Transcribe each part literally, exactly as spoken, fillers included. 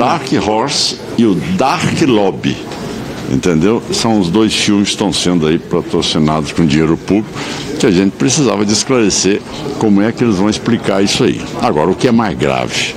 Dark Horse e o Dark Lobby. Entendeu? São os dois filmes que estão sendo aí patrocinados com dinheiro público, que a gente precisava de esclarecer como é que eles vão explicar isso aí. Agora, o que é mais grave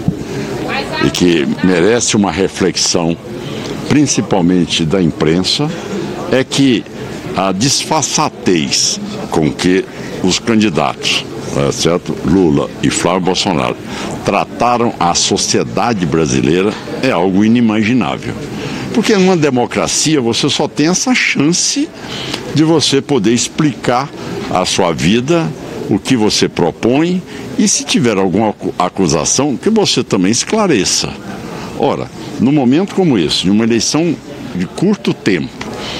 e que merece uma reflexão, principalmente da imprensa, é que a disfarçatez com que os candidatos, certo? Lula e Flávio Bolsonaro, trataram a sociedade brasileira é algo inimaginável. Porque numa democracia você só tem essa chance de você poder explicar a sua vida, o que você propõe, e se tiver alguma acusação, que você também esclareça. Ora, num momento como esse, de uma eleição de curto tempo,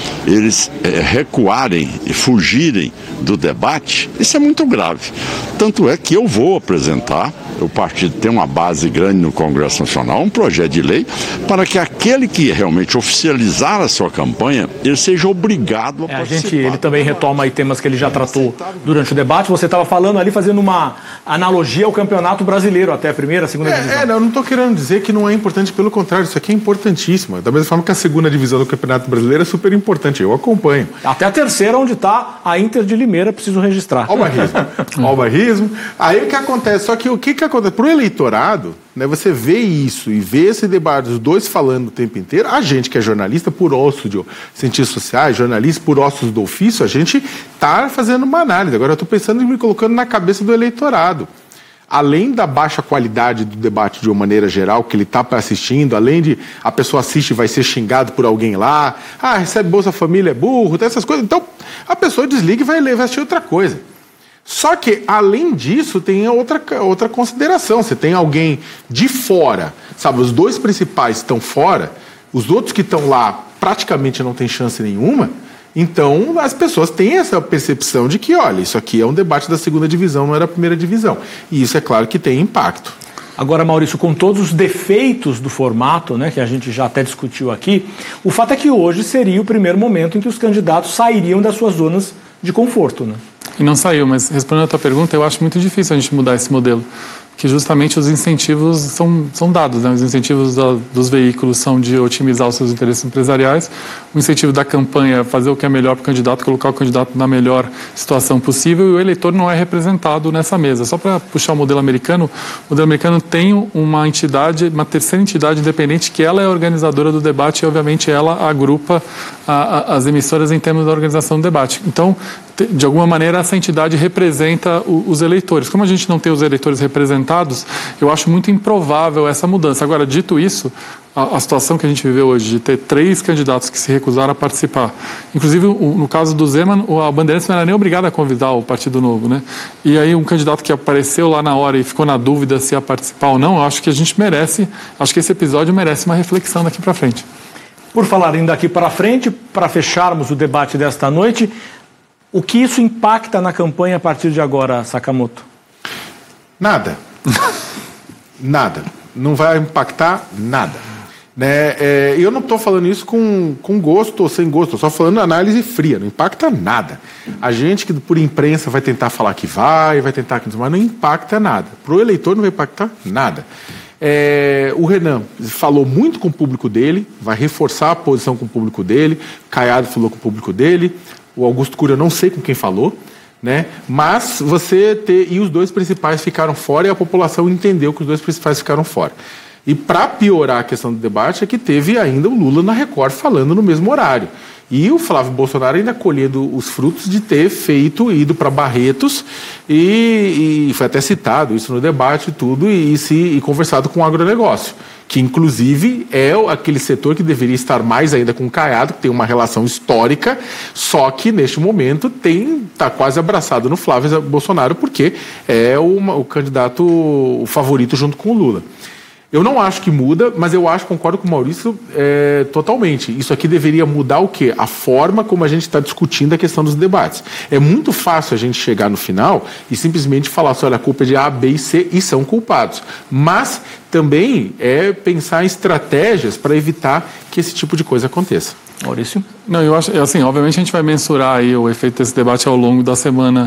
eles é, recuarem e fugirem do debate, isso é muito grave. Tanto é que eu vou apresentar, o partido tem uma base grande no Congresso Nacional, um projeto de lei para que aquele que realmente oficializar a sua campanha, ele seja obrigado a é, participar. A gente, ele também retoma aí temas que ele já tratou durante o debate. Você estava falando ali, fazendo uma analogia ao Campeonato Brasileiro, até a primeira, a segunda é, divisão. É, não, eu não estou querendo dizer que não é importante, pelo contrário, isso aqui é importantíssimo. Da mesma forma que a segunda divisão do Campeonato Brasileiro é super importante, eu acompanho. Até a terceira, onde está a Inter de Limeira, preciso registrar. Olha o barrismo. Olha o barrismo. Aí o que acontece? Só que o que, que acontece? Para o eleitorado, né, você vê isso e vê esse debate, os dois falando o tempo inteiro, a gente que é jornalista por osso de cientistas sociais, jornalista por ossos do ofício, a gente está fazendo uma análise. Agora eu estou pensando em me colocando na cabeça do eleitorado. Além da baixa qualidade do debate de uma maneira geral, que ele está assistindo, além de a pessoa assiste e vai ser xingado por alguém lá, ah, recebe Bolsa Família, é burro, tem essas coisas. Então, a pessoa desliga e vai, vai assistir outra coisa. Só que, além disso, tem outra, outra consideração. Você tem alguém de fora, sabe, os dois principais estão fora, os outros que estão lá praticamente não têm chance nenhuma. Então, as pessoas têm essa percepção de que, olha, isso aqui é um debate da segunda divisão, não era a primeira divisão. E isso é claro que tem impacto. Agora, Maurício, com todos os defeitos do formato, né, que a gente já até discutiu aqui, o fato é que hoje seria o primeiro momento em que os candidatos sairiam das suas zonas de conforto, né? E não saiu, mas respondendo a tua pergunta, eu acho muito difícil a gente mudar esse modelo. Que justamente os incentivos são, são dados, né? Os incentivos da, dos veículos são de otimizar os seus interesses empresariais, o incentivo da campanha é fazer o que é melhor para o candidato, colocar o candidato na melhor situação possível, e o eleitor não é representado nessa mesa. Só para puxar o modelo americano, o modelo americano tem uma entidade, uma terceira entidade independente, que ela é a organizadora do debate e, obviamente, ela agrupa a, a, as emissoras em termos da organização do debate. Então, de alguma maneira, essa entidade representa os eleitores. Como a gente não tem os eleitores representados, eu acho muito improvável essa mudança. Agora, dito isso, a, a situação que a gente viveu hoje, de ter três candidatos que se recusaram a participar, inclusive no caso do Zeman, a Bandeirantes não era nem obrigada a convidar o Partido Novo, né? E aí um candidato que apareceu lá na hora e ficou na dúvida se ia participar ou não, eu acho que a gente merece, acho que esse episódio merece uma reflexão daqui para frente. Por falar em daqui para frente, para fecharmos o debate desta noite, o que isso impacta na campanha a partir de agora, Sakamoto? Nada. Nada. Não vai impactar nada. Né? É, eu não estou falando isso com, com gosto ou sem gosto, estou só falando análise fria, não impacta nada. A gente que por imprensa vai tentar falar que vai, vai tentar que não, mas não impacta nada. Para o eleitor não vai impactar nada. É, o Renan falou muito com o público dele, vai reforçar a posição com o público dele, Caiado falou com o público dele, o Augusto Cury eu não sei com quem falou, né? Mas você ter... E os dois principais ficaram fora e a população entendeu que os dois principais ficaram fora. E para piorar a questão do debate é que teve ainda o Lula na Record falando no mesmo horário. E o Flávio Bolsonaro ainda colhendo os frutos de ter feito, ido para Barretos e, e foi até citado isso no debate e tudo, e, e, se, e conversado com o agronegócio, que inclusive é aquele setor que deveria estar mais ainda com o Caiado, que tem uma relação histórica, só que neste momento está quase abraçado no Flávio Bolsonaro, porque é uma, o candidato o favorito junto com o Lula. Eu não acho que muda, mas eu acho, concordo com o Maurício, é, totalmente. Isso aqui deveria mudar o quê? A forma como a gente está discutindo a questão dos debates. É muito fácil a gente chegar no final e simplesmente falar assim, olha, a culpa é de A, B e C e são culpados. Mas também é pensar em estratégias para evitar que esse tipo de coisa aconteça. Maurício? Não, eu acho, assim, obviamente a gente vai mensurar aí o efeito desse debate ao longo da semana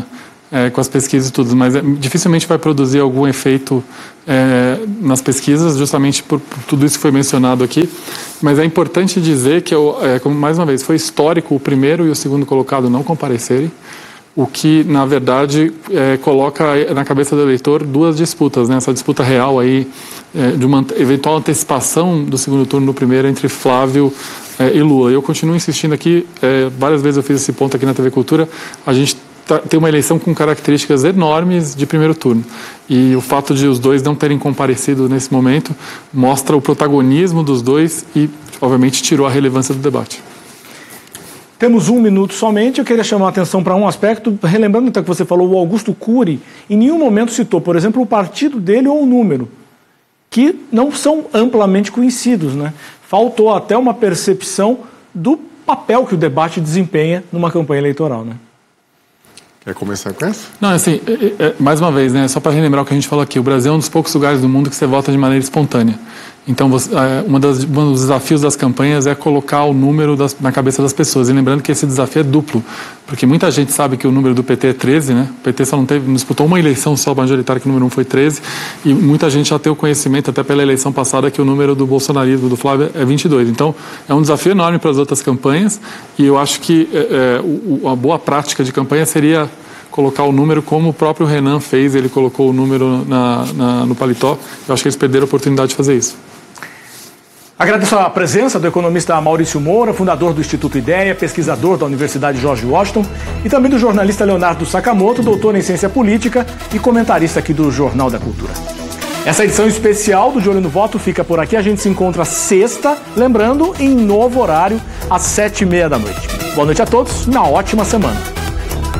é, com as pesquisas e tudo, mas é, dificilmente vai produzir algum efeito é, nas pesquisas, justamente por, por tudo isso que foi mencionado aqui. Mas é importante dizer que, eu, é, como mais uma vez, foi histórico o primeiro e o segundo colocado não comparecerem, o que, na verdade, é, coloca na cabeça do eleitor duas disputas, né? Essa disputa real aí, é, de uma eventual antecipação do segundo turno no primeiro entre Flávio é, e Lula. Eu continuo insistindo aqui, é, várias vezes eu fiz esse ponto aqui na T V Cultura, a gente tá, tem uma eleição com características enormes de primeiro turno. E o fato de os dois não terem comparecido nesse momento mostra o protagonismo dos dois e, obviamente, tirou a relevância do debate. Temos um minuto somente, eu queria chamar a atenção para um aspecto, relembrando até que você falou, o Augusto Cury em nenhum momento citou, por exemplo, o partido dele ou o número, que não são amplamente conhecidos, né? Faltou até uma percepção do papel que o debate desempenha numa campanha eleitoral, né? Quer começar com essa? Não, assim, é, é, mais uma vez, né, só para relembrar o que a gente falou aqui, o Brasil é um dos poucos lugares do mundo que você vota de maneira espontânea. Então, você, é, uma das, um dos desafios das campanhas é colocar o número das, na cabeça das pessoas. E lembrando que esse desafio é duplo, porque muita gente sabe que o número do P T é treze, né? O P T só não, teve, não disputou uma eleição só majoritária, que o número um foi treze, e muita gente já tem o conhecimento, até pela eleição passada, que o número do bolsonarismo, do Flávio, é vinte e dois. Então, é um desafio enorme para as outras campanhas, e eu acho que é, é, a boa prática de campanha seria colocar o número como o próprio Renan fez, ele colocou o número na, na, no paletó. Eu acho que eles perderam a oportunidade de fazer isso. Agradeço a presença do economista Maurício Moura, fundador do Instituto Ideia, pesquisador da Universidade George Washington, e também do jornalista Leonardo Sakamoto, doutor em ciência política e comentarista aqui do Jornal da Cultura. Essa edição especial do De Olho no Voto fica por aqui. A gente se encontra sexta, lembrando, em novo horário, às sete e meia da noite. Boa noite a todos, uma ótima semana.